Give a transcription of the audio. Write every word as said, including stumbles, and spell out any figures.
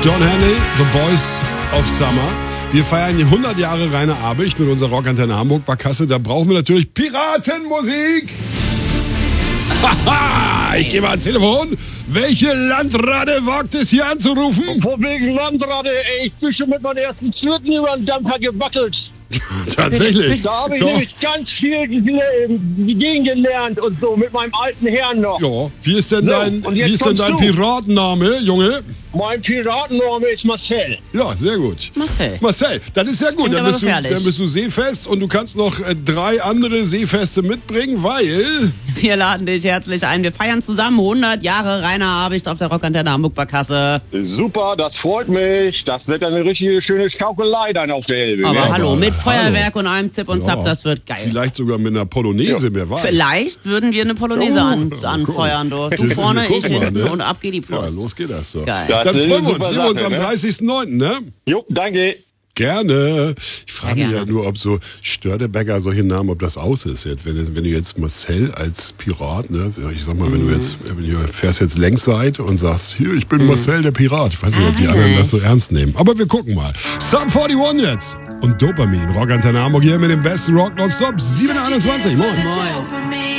Don Henley, The Boys of Summer. Wir feiern die hundert Jahre Rainer Abicht mit unserer Rockantenne Hamburg Barkasse. Da brauchen wir natürlich Piratenmusik. Haha, ich gehe mal ans Telefon. Welche Landratte wagt es hier anzurufen? Von wegen Landratte, ey, ich bin schon mit meinen ersten Schlitten über den Dampfer gewackelt. Tatsächlich. Da habe ich ja. nämlich ganz viel Gegend gelernt und so mit meinem alten Herrn noch. Ja, wie ist denn So, dein, und wie jetzt ist denn kommst dein du. Piratenname, Junge? Mein Piratenname ist Marcel. Ja, sehr gut. Marcel. Marcel, das ist ja gut. Klingt Dann aber bist, du, gefährlich. dann bist du seefest und du kannst noch äh, drei andere Seefeste mitbringen, weil... Wir laden dich herzlich ein. Wir feiern zusammen hundert Jahre Rainer Abicht auf der Rockantenne Hamburg Barkasse. Super, das freut mich. Das wird eine richtige schöne Schaukelei dann auf der Elbe. Aber ne? hallo, mit hallo. Feuerwerk und allem Zip und Ja, Zap, das wird geil. Vielleicht sogar mit einer Polonaise, wer weiß. Vielleicht würden wir eine Polonaise Oh. an, Ja, anfeuern. Du, du Wir vorne, gucken ich mal, hinten ne? und ab geht die Ja, Post. los geht das so. Geil. Das Dann ist freuen eine wir uns. super Sehen wir uns Sache, am ne? dreißigsten neunten ne? Jo, danke. Gerne. Ich frage Ja, mich ja gerne. nur, ob so Störtebecker, solche Namen, ob das aus ist. Jetzt, wenn, wenn du jetzt Marcel als Pirat, ne, ich sag mal, wenn Mhm. du jetzt, wenn du fährst jetzt Längsseite und sagst, hier, ich bin Marcel, der Pirat. Ich weiß nicht, ob die Ah, anderen nice. das so ernst nehmen. Aber wir gucken mal. Sum einundvierzig jetzt. Und Dopamin. Rockantenne Hamburg hier mit dem besten Rock nonstop. sieben einundzwanzig. Moin. Moin.